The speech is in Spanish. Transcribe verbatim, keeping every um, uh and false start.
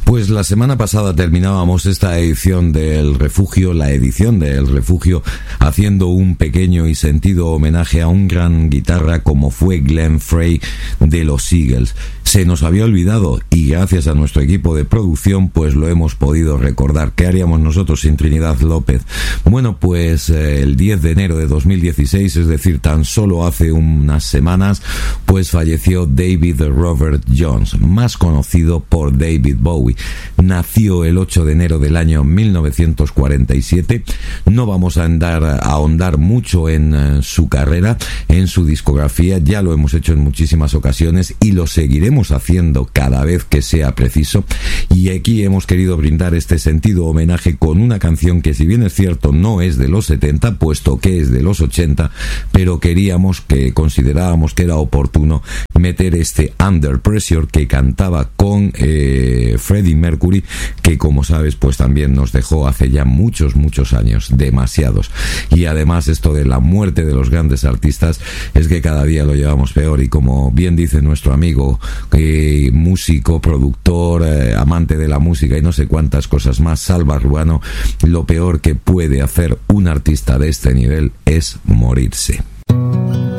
Pues la semana pasada terminábamos esta edición del Refugio, la edición del Refugio, haciendo un pequeño y sentido homenaje a un gran guitarra como fue Glenn Frey de los Eagles. Se nos había olvidado y gracias a nuestro equipo de producción pues lo hemos podido recordar. ¿Qué haríamos nosotros sin Trinidad López? Bueno, pues eh, el diez de enero de dos mil dieciséis, es decir, tan solo hace unas semanas, pues falleció David Robert Jones, más conocido por David Bowie. Nació el ocho de enero del año mil novecientos cuarenta y siete. No vamos a andar a ahondar mucho en uh, su carrera, en su discografía, ya lo hemos hecho en muchísimas ocasiones y lo seguiremos haciendo cada vez que sea preciso, y aquí hemos querido brindar este sentido homenaje con una canción que, si bien es cierto no es de los setenta, puesto que es de los ochenta, pero queríamos, que considerábamos que era oportuno meter este Under Pressure que cantaba con eh, Freddie Mercury, que como sabes pues también nos dejó hace ya muchos muchos años, demasiados. Y además esto de la muerte de los grandes artistas es que cada día lo llevamos peor, y como bien dice nuestro amigo eh, músico, productor, eh, amante de la música y no sé cuántas cosas más, Salva Ruano, lo peor que puede hacer un artista de este nivel es morirse.